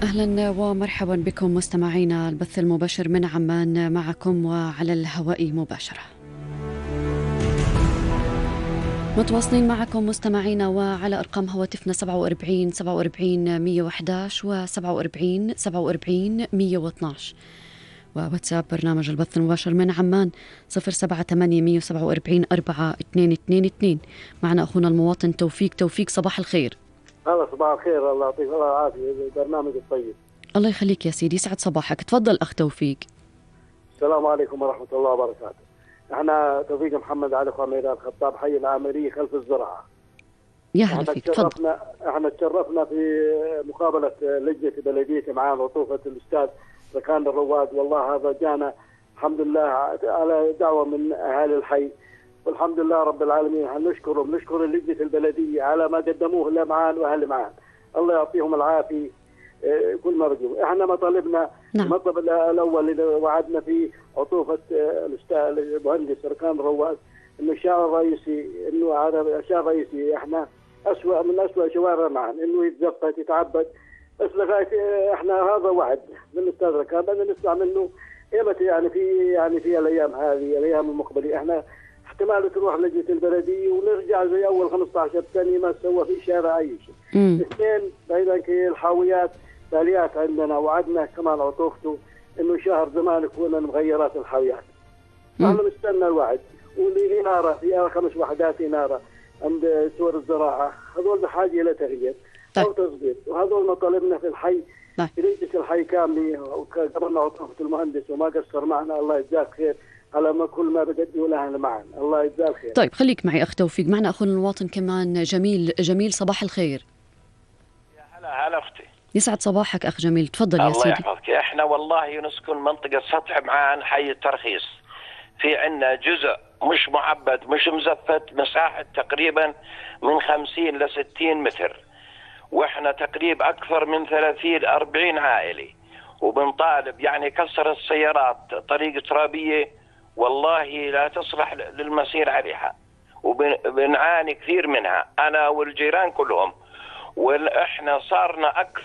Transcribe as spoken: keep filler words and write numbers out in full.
أهلا ومرحبا بكم مستمعينا البث المباشر من عمان معكم وعلى الهواء مباشرة. متواصلين معكم مستمعينا وعلى أرقام هواتفنا سبعة وأربعين سبعة وأربعين مية وأحد عشر و سبعة وأربعين سبعة وأربعين مية واثني عشر، وواتساب برنامج البث المباشر من عمان صفر سبعة ثمانية مية وسبعة وأربعين أربعة اثنين اثنين اثنين. معنا أخونا المواطن توفيق. توفيق صباح الخير. هلا صباح الخير، الله يعطيك الله العافية، البرنامج الطيب. الله يخليك يا سيدي، سعد صباحك. تفضل أخ توفيق. السلام عليكم ورحمة الله وبركاته. احنا توفيق محمد علي خميرة الخطاب، حي العامرية خلف الزراعة. يا هلا فيك، تفضل. احنا تشرفنا في مقابلة لجنة بلدية معانا وطوفة الأستاذ ركان الرواد، والله هذا جانا الحمد لله على دعوة من أهالي الحي، والحمد لله رب العالمين. هنشكرهم، نشكر لجنة البلدية على ما قدموه لمعان وأهل معان، الله يعطيهم العافية. كل ما رجوا احنا مطالبنا، نعم. المطلب الاول اللي وعدنا فيه عطوفه الاستاذ المهندس ركان رواد، انه الشارع الرئيسي، انه هذا الشارع الرئيسي احنا اسوء من اسوء شوارع معنا، انه يتزفت يتعبد، بس لغايه احنا هذا وعد من الاستاذ ركان، بدنا نسمع منه ايمتى يعني في يعني في الايام هذه الايام المقبله. احنا احتمال تروح لجنه البلديه ونرجع زي اول خمسة عشر سنه ما سوى في الشارع اي شيء. اثنين، بعيدا كي الحاويات تاليات عندنا وعدنا كمان عطوفته انه شهر زمان يكون مغيرات الحاويات. احنا نستنى الوعد، واللي ناره في خمس وحدات ناره عند سور الزراعه، هذول بحاجه الى تغيير او تظبيط، وهذول مطالبنا في الحي. طيب. في لجنه الحي كامله، وقبلنا عطوفه المهندس وما قصر معنا، الله يجزاك خير على ما كل ما بقدموا لها معنا، الله يجزاك خير. طيب خليك معي اخ توفيق. معنا اخونا المواطن كمان جميل. جميل صباح الخير. يا هلا هلا اختي، يسعد صباحك اخ جميل، تفضل يا سيدي. الله يحفظك. احنا والله نسكن منطقه سطح معان حي الترخيص، في عندنا جزء مش معبد مش مزفت، مساحه تقريبا من خمسين لستين متر، واحنا تقريبا اكثر من ثلاثين أربعين عائله، وبنطالب يعني كسر السيارات، طريق ترابيه والله لا تصلح للمسير عليها، وبنعاني كثير منها انا والجيران كلهم، واحنا صارنا اكثر